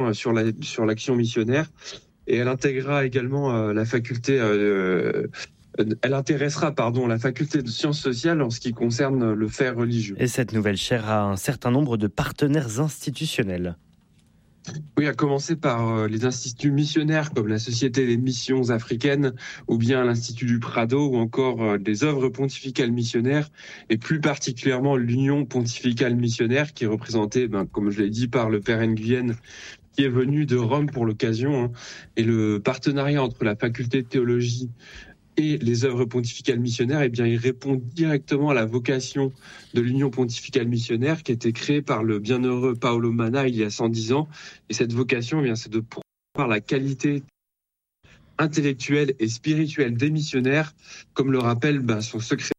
sur l'action missionnaire. Et elle intégrera également la faculté... Elle intéressera la faculté de sciences sociales en ce qui concerne le fait religieux. Et cette nouvelle chaire a un certain nombre de partenaires institutionnels. Oui, à commencer par les instituts missionnaires comme la Société des missions africaines ou bien l'Institut du Prado ou encore des œuvres pontificales missionnaires et plus particulièrement l'Union pontificale missionnaire qui est représentée, comme je l'ai dit, par le Père Nguyen qui est venu de Rome pour l'occasion. Et le partenariat entre la faculté de théologie et les œuvres pontificales missionnaires, il répond directement à la vocation de l'Union pontificale missionnaire qui a été créée par le bienheureux Paolo Manna il y a 110 ans. Et cette vocation, c'est de promouvoir la qualité intellectuelle et spirituelle des missionnaires, comme le rappelle son secrétaire.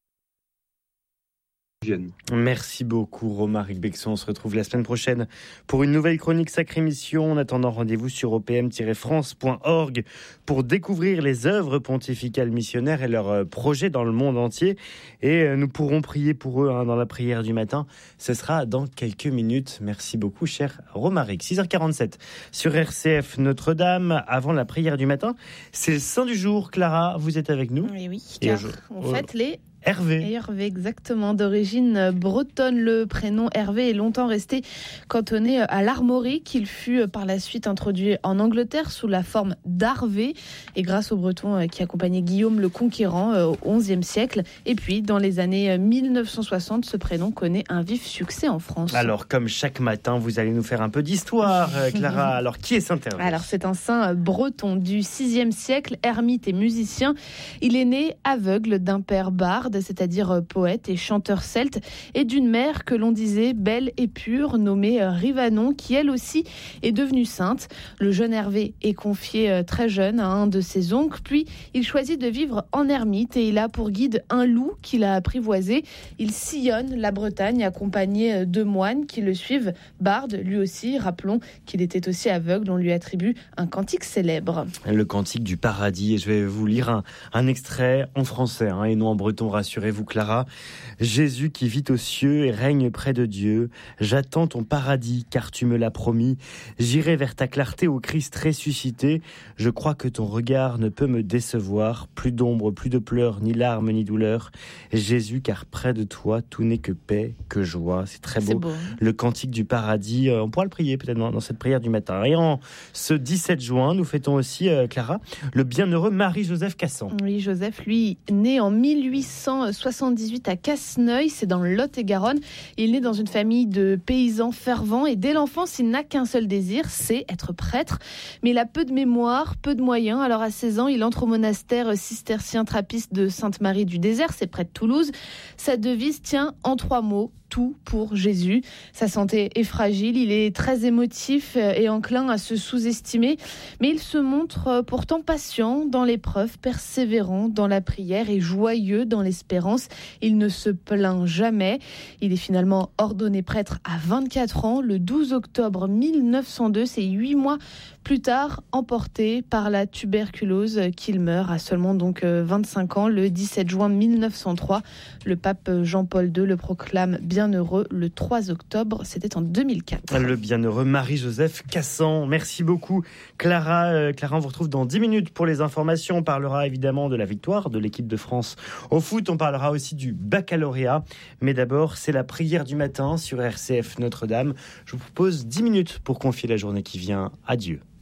Merci beaucoup Romaric Bexon, on se retrouve la semaine prochaine pour une nouvelle chronique Sacrée Mission. En attendant, rendez-vous sur opm-france.org pour découvrir les œuvres pontificales missionnaires et leurs projets dans le monde entier. Et nous pourrons prier pour eux dans la prière du matin. Ce sera dans quelques minutes. Merci beaucoup cher Romaric. 6h47 sur RCF Notre-Dame. Avant la prière du matin, c'est le saint du jour. Clara, vous êtes avec nous? Oui, car on fête les... Hervé, exactement, d'origine bretonne. Le prénom Hervé est longtemps resté cantonné à l'armorique. Il fut par la suite introduit en Angleterre sous la forme d'Harvé et grâce aux Bretons qui accompagnaient Guillaume le Conquérant au XIe siècle. Et puis, dans les années 1960, ce prénom connaît un vif succès en France. Alors, comme chaque matin, vous allez nous faire un peu d'histoire, Clara. Alors, qui est saint Hervé? Alors, c'est un saint breton du VIe siècle, ermite et musicien. Il est né aveugle d'un père barde, c'est-à-dire poète et chanteur celte, et d'une mère que l'on disait belle et pure, nommée Rivanon, qui elle aussi est devenue sainte. Le jeune Hervé est confié très jeune à un de ses oncles, puis il choisit de vivre en ermite et il a pour guide un loup qu'il a apprivoisé. Il sillonne la Bretagne accompagné de moines qui le suivent. Barde, lui aussi, rappelons qu'il était aussi aveugle, on lui attribue un cantique célèbre. Le cantique du paradis, et je vais vous lire un extrait en français et non en breton. Rassurez-vous Clara. Jésus qui vit aux cieux et règne près de Dieu, j'attends ton paradis car tu me l'as promis. J'irai vers ta clarté au Christ ressuscité. Je crois que ton regard ne peut me décevoir. Plus d'ombre, plus de pleurs, ni larmes, ni douleurs. Jésus, car près de toi, tout n'est que paix, que joie. C'est très beau. C'est beau. Le cantique du paradis, on pourra le prier peut-être dans cette prière du matin. Et en ce 17 juin, nous fêtons aussi, Clara, le bienheureux Marie-Joseph Cassan. Oui, Joseph, lui, né en 1878 à Casseneuil, c'est dans le Lot-et-Garonne. Il est né dans une famille de paysans fervents et dès l'enfance, il n'a qu'un seul désir, c'est être prêtre. Mais il a peu de mémoire, peu de moyens. Alors à 16 ans, il entre au monastère cistercien trappiste de Sainte-Marie du Désert, c'est près de Toulouse. Sa devise tient en 3 mots. Tout pour Jésus. Sa santé est fragile, il est très émotif et enclin à se sous-estimer, mais il se montre pourtant patient dans l'épreuve, persévérant dans la prière et joyeux dans l'espérance. Il ne se plaint jamais. Il est finalement ordonné prêtre à 24 ans, le 12 octobre 1902, c'est 8 mois plus tard, emporté par la tuberculose qu'il meurt à seulement 25 ans, le 17 juin 1903. Le pape Jean-Paul II le proclame bienheureux le 3 octobre, c'était en 2004. Le bienheureux Marie-Joseph Cassan. Merci beaucoup Clara. Clara, on vous retrouve dans 10 minutes pour les informations. On parlera évidemment de la victoire de l'équipe de France au foot. On parlera aussi du baccalauréat. Mais d'abord, c'est la prière du matin sur RCF Notre-Dame. Je vous propose 10 minutes pour confier la journée qui vient à Dieu.